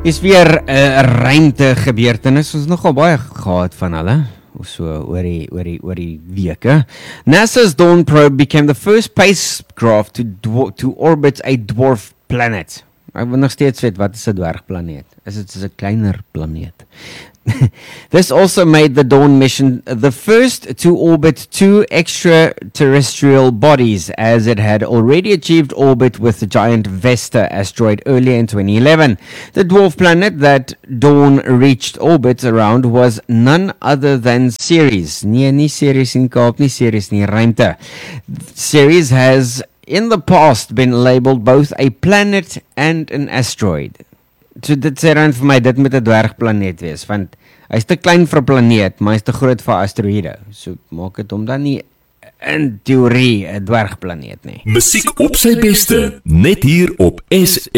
Is weer 'n ruimte gebeurtenis. Ons nogal baie gehad van hulle. So oor die weke. NASA's Dawn probe became the first spacecraft to orbit a dwarf planet. Ek wil nog steeds weet, wat is 'n dwergplaneet? Is dit 'n kleiner planeet? This also made the Dawn mission the first to orbit two extraterrestrial bodies, as it had already achieved orbit with the giant Vesta asteroid earlier in 2011. The dwarf planet that Dawn reached orbit around was none other than Ceres. Nie Ceres in Kaap, nie Ceres nie, ruimte. Ceres has in the past been labeled both a planet and an asteroid. So dit sê dan vir my, dit moet 'n dwergplaneet wees, want hy's te klein vir 'n planeet, maar hy's te groot vir asteroïde. So maak dit hom dan nie in teorie 'n dwergplaneet nie. Musiek op sy beste, net hier op